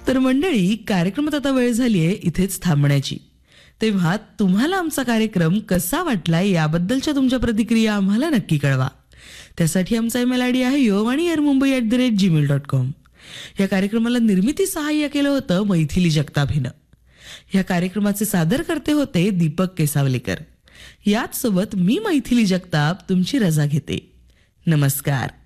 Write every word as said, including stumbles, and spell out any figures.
तर मंडळी, कार्यक्रमात आता वेळ झालीये इथेच थांबण्याची. तेव्हा तुम्हाला आमचा कार्यक्रम कसा वाटलाय याबद्दलच्या तुमच्या प्रतिक्रिया आम्हाला नक्की कळवा. त्यासाठी आमचा ईमेल आयडी आहे योवाणी air Mumbai at the rate Gmail dot com. या कार्यक्रमाला निर्मिती सहाय्य केलं होतं मैथिली जगताप हिनं. या कार्यक्रमाचे सादर करते होते दीपक केसावलेकर. याच सोबत मी मैथिली जगताप तुमची रजा घेते. नमस्कार.